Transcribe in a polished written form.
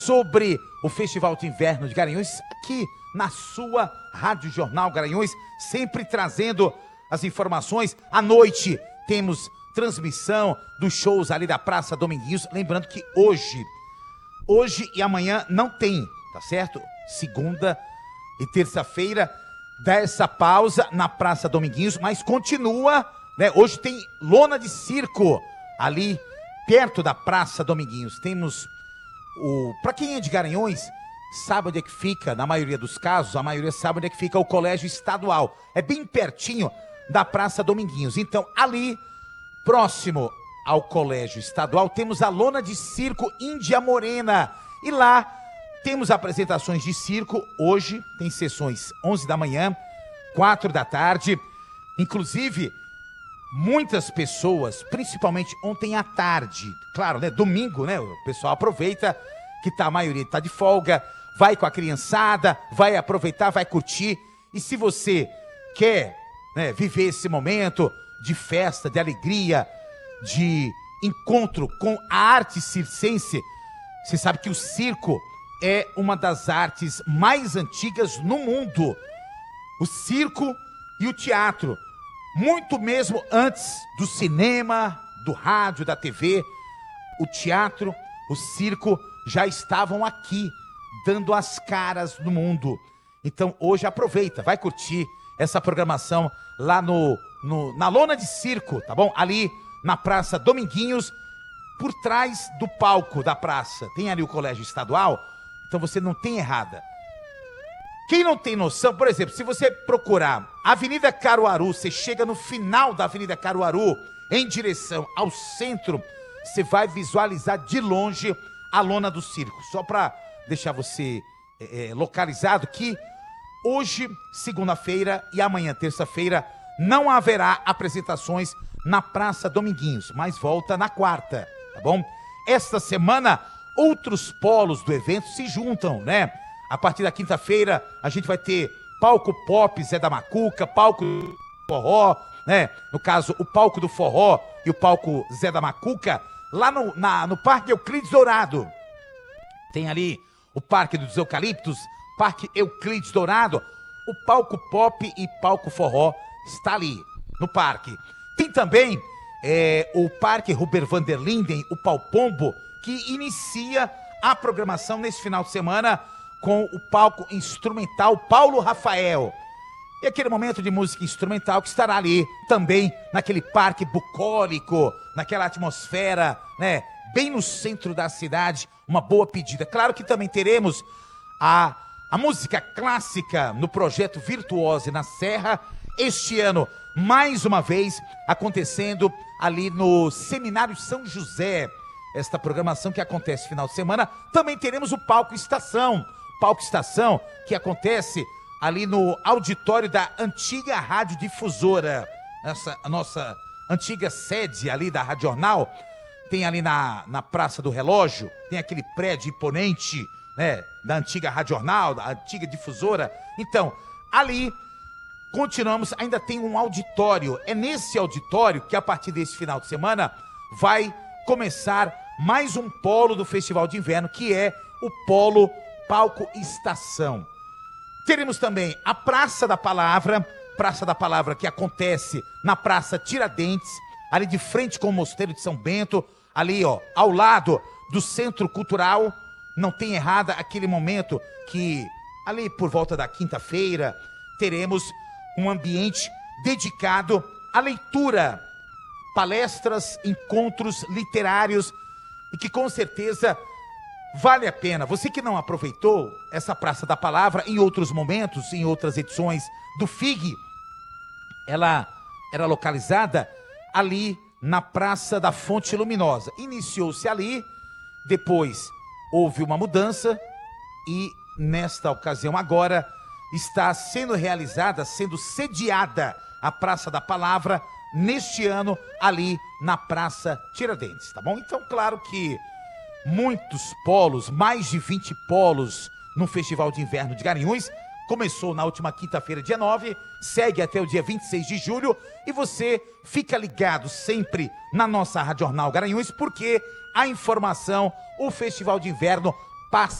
sobre o Festival de Inverno de Garanhuns, aqui na sua Rádio Jornal Garanhuns, sempre trazendo as informações. À noite temos transmissão dos shows ali da Praça Dominguinhos, lembrando que hoje e amanhã não tem, tá certo? Segunda e terça-feira dá essa pausa na Praça Dominguinhos, mas continua, né? Hoje tem lona de circo ali perto da Praça Dominguinhos. Temos para quem é de Garanhuns, sabe onde é que fica, na maioria dos casos, a maioria sabe onde é que fica o Colégio Estadual. É bem pertinho da Praça Dominguinhos. Então, ali, próximo ao Colégio Estadual, temos a lona de circo Índia Morena. E lá temos apresentações de circo. Hoje tem sessões 11 da manhã, 4 da tarde. Inclusive, muitas pessoas, principalmente ontem à tarde, claro, né, domingo, né, o pessoal aproveita que a maioria tá de folga, vai com a criançada, vai aproveitar, vai curtir. E se você quer, né, viver esse momento de festa, de alegria, de encontro com a arte circense, você sabe que o circo é uma das artes mais antigas no mundo. O circo e o teatro, muito mesmo antes do cinema, do rádio, da TV, o teatro, o circo já estavam aqui, dando as caras no mundo. Então hoje aproveita, vai curtir essa programação lá na lona de circo, tá bom? Ali na Praça Dominguinhos, por trás do palco da praça. Tem ali o Colégio Estadual, então você não tem errada. Quem não tem noção, por exemplo, se você procurar Avenida Caruaru, você chega no final da Avenida Caruaru, em direção ao centro, você vai visualizar de longe a lona do circo. Só para deixar você localizado que hoje, segunda-feira e amanhã, terça-feira, não haverá apresentações na Praça Dominguinhos, mas volta na quarta, tá bom? Esta semana, outros polos do evento se juntam, né? A partir da quinta-feira, a gente vai ter palco pop Zé da Macuca, palco forró, né? No caso, o palco do forró e o palco Zé da Macuca, lá no Parque Euclides Dourado. Tem ali o Parque dos Eucaliptos, Parque Euclides Dourado. O palco pop e palco forró está ali, no parque. Tem também o Parque Ruber van der Linden, o Palpombo, que inicia a programação nesse final de semana com o palco instrumental Paulo Rafael. E aquele momento de música instrumental que estará ali também naquele parque bucólico, naquela atmosfera, né, bem no centro da cidade, uma boa pedida. Claro que também teremos a música clássica no projeto Virtuose na Serra, este ano, mais uma vez, acontecendo ali no Seminário São José. Esta programação que acontece final de semana. Também teremos o Palco Estação, que acontece ali no auditório da antiga Rádio Difusora, a nossa antiga sede ali da Rádio Jornal. Tem ali na Praça do Relógio, tem aquele prédio imponente, né, da antiga Rádio Jornal, da antiga Difusora. Então, ali continuamos, ainda tem um auditório. É nesse auditório que a partir desse final de semana vai começar mais um polo do Festival de Inverno, que é o Polo Palco Estação. Teremos também a Praça da Palavra que acontece na Praça Tiradentes, ali de frente com o Mosteiro de São Bento, ali, ó, ao lado do Centro Cultural. Não tem errada aquele momento que, ali por volta da quinta-feira, teremos um ambiente dedicado à leitura, palestras, encontros literários, e que com certeza vale a pena. Você que não aproveitou essa Praça da Palavra em outros momentos, em outras edições do FIG, ela era localizada ali na Praça da Fonte Luminosa. Iniciou-se ali, depois houve uma mudança e nesta ocasião agora está sendo realizada, sendo sediada a Praça da Palavra neste ano ali na Praça Tiradentes, tá bom? Então, claro que muitos polos, mais de 20 polos no Festival de Inverno de Garanhuns. Começou na última quinta-feira, dia 9, segue até o dia 26 de julho e você fica ligado sempre na nossa Rádio Jornal Garanhuns, porque a informação, o Festival de Inverno passa